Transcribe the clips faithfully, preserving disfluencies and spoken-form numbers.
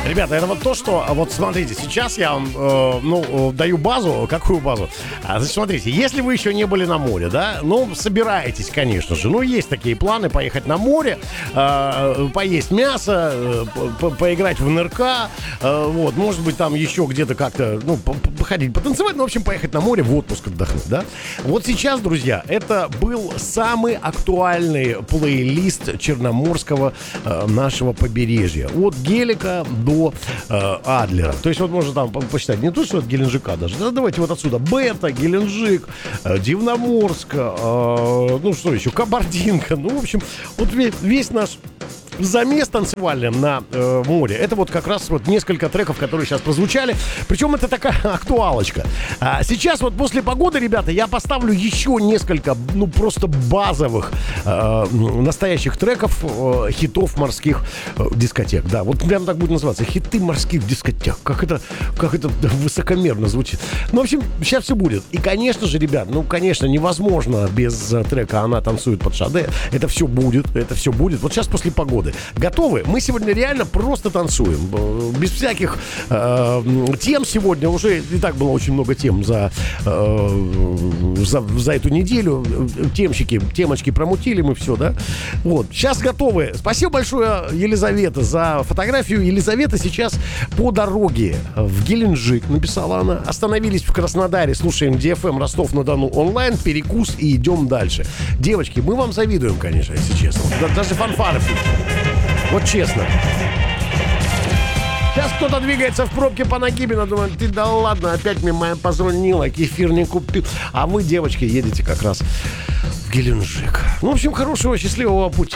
Ребята, это вот то, что, вот смотрите, сейчас я вам, э, ну, даю базу. Какую базу? А, значит, смотрите, если вы еще не были на море, да, ну, собираетесь, конечно же, ну, есть такие планы поехать на море, э, поесть мясо, э, по поиграть в эн эр ка, э, вот, может быть, там еще где-то как-то, ну, походить, потанцевать, ну, в общем, поехать на море в отпуск отдохнуть, да. Вот сейчас, друзья, это был самый актуальный плейлист черноморского э, нашего побережья. От Гелика до э, Адлера. То есть вот можно там посчитать, не то, что от Геленджика даже. Да, давайте вот отсюда. Бета, Геленджик, э, Дивноморск, э, ну что еще, Кабардинка. Ну, в общем, вот весь, весь наш замес танцевальным на э, море. Это вот как раз вот несколько треков, которые сейчас прозвучали. Причем это такая актуалочка. А сейчас вот после погоды, ребята, я поставлю еще несколько, ну, просто базовых э, настоящих треков, э, хитов морских э, дискотек. Да, вот прям так будет называться. Хиты морских дискотек. Как это, как это высокомерно звучит. Ну, в общем, сейчас все будет. И, конечно же, ребят, ну, конечно, невозможно без трека «Она танцует под Шаде». Это все будет. Это все будет. Вот сейчас после погоды. Готовы? Мы сегодня реально просто танцуем. Без всяких э, тем сегодня. Уже и так было очень много тем за, э, за, за эту неделю. Темщики, темочки промутили мы все, да? Вот. Сейчас готовы. Спасибо большое, Елизавета, за фотографию. Елизавета сейчас по дороге в Геленджик, написала она. Остановились в Краснодаре, слушаем ди эф эм Ростов-на-Дону онлайн, перекус и идем дальше. Девочки, мы вам завидуем, конечно, если честно. Даже фанфары. Вот честно. Сейчас кто-то двигается в пробке по Нагибина. Думаю, ты да ладно, опять мне моя позвонила, кефир не купил. А вы, девочки, едете как раз в Геленджик. Ну, в общем, хорошего, счастливого пути.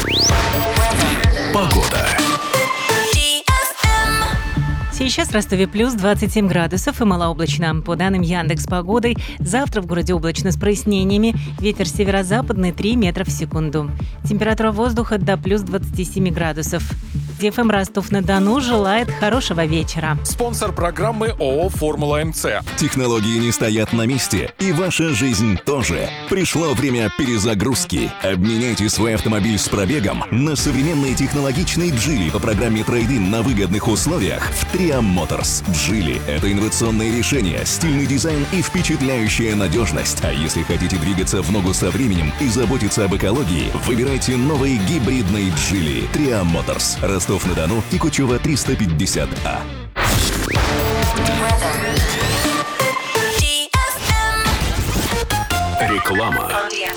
Погода. Сейчас в Ростове плюс двадцать семь градусов и малооблачно. По данным Яндекс.Погоды, завтра в городе облачно с прояснениями. Ветер северо-западный три метра в секунду. Температура воздуха до плюс двадцать семь градусов. ди эф эм Ростов-на-Дону желает хорошего вечера. Спонсор программы ООО «Формула эм цэ». Технологии не стоят на месте, и ваша жизнь тоже. Пришло время перезагрузки. Обменяйте свой автомобиль с пробегом на современный технологичный Джили по программе трейд-ин на выгодных условиях в Триам Моторс. Джили — это инновационное решение, стильный дизайн и впечатляющая надежность. А если хотите двигаться в ногу со временем и заботиться об экологии, выбирайте новый гибридный Джили. Триам Моторс. Ростов-на-Дону, Кикучева, триста пятьдесят А. Реклама.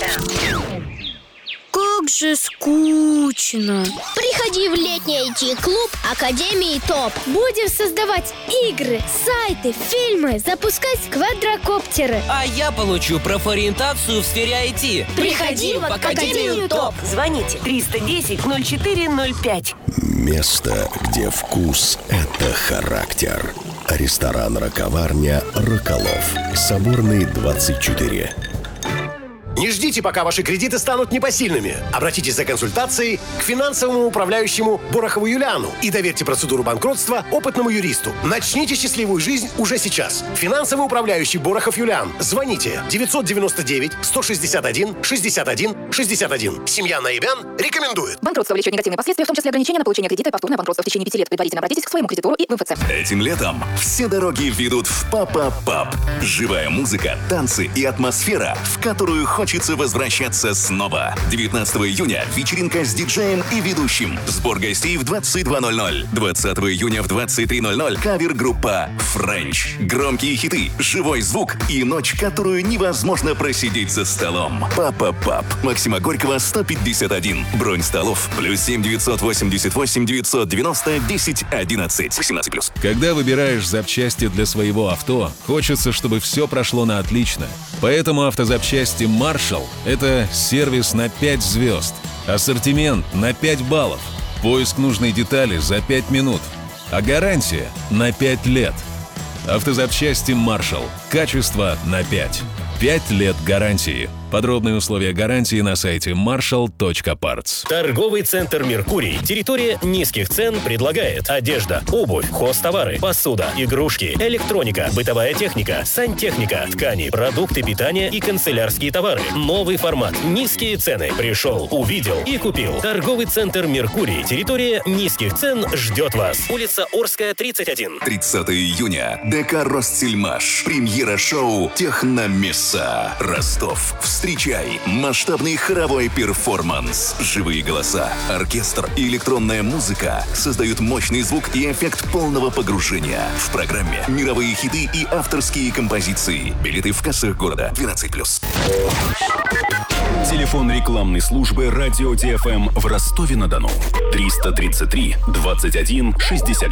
Как же скучно. Приходи в летний ай ти-клуб Академии ТОП. Будем создавать игры, сайты, фильмы, запускать квадрокоптеры. А я получу профориентацию в сфере ай ти. Приходи в Академию ТОП. Звоните триста десять ноль четыре ноль пять. Место, где вкус — это характер. Ресторан-роковарня «Роколов». Соборный, двадцать четыре. Не ждите, пока ваши кредиты станут непосильными. Обратитесь за консультацией к финансовому управляющему Борохову Юлиану и доверьте процедуру банкротства опытному юристу. Начните счастливую жизнь уже сейчас. Финансовый управляющий Борохов Юлиан. Звоните девятьсот девяносто девять сто шестьдесят один шестьдесят один шестьдесят один. Семья Наибян рекомендует. Банкротство влечет негативные последствия, в том числе ограничения на получение кредита и повторное банкротство в течение пяти лет. Предварительно обратитесь к своему кредитору и в эм эф цэ. Этим летом все дороги ведут в Папа-Паб. Живая музыка, танцы и атмосфера, в которую хочется возвращаться снова. девятнадцатого июня вечеринка с диджеем и ведущим. Сбор гостей в двадцать два ноль ноль. двадцатого июня в двадцать три ноль ноль кавер-группа French. Громкие хиты, живой звук и ночь, которую невозможно просидеть за столом. Папа-Паб. Максима Горького, сто пятьдесят один. Бронь столов плюс семь девятьсот восемьдесят восемь девятьсот девяносто десять одиннадцать. восемнадцать плюс. Когда выбираешь запчасти для своего авто, хочется, чтобы все прошло на отлично. Поэтому автозапчасти Marshall — это сервис на пять звезд, ассортимент на пять баллов, поиск нужной детали за пять минут, а гарантия на пять лет. Автозапчасти Marshall. Качество на пять. пять лет гарантии. Подробные условия гарантии на сайте маршал точка партс. Торговый центр «Меркурий». Территория низких цен предлагает одежда, обувь, хозтовары, посуда, игрушки, электроника, бытовая техника, сантехника, ткани, продукты питания и канцелярские товары. Новый формат. Низкие цены. Пришел, увидел и купил. Торговый центр «Меркурий». Территория низких цен ждет вас. Улица Орская, тридцать один. тридцатого июня. ДК «Ростсельмаш». Премьера шоу «Техномесса». Ростов. Встречай. Масштабный хоровой перформанс. Живые голоса, оркестр и электронная музыка создают мощный звук и эффект полного погружения. В программе мировые хиты и авторские композиции. Билеты в кассах города. двенадцать плюс. Телефон рекламной службы «Радио ТФМ» в Ростове-на-Дону. триста тридцать три двадцать один шестьдесят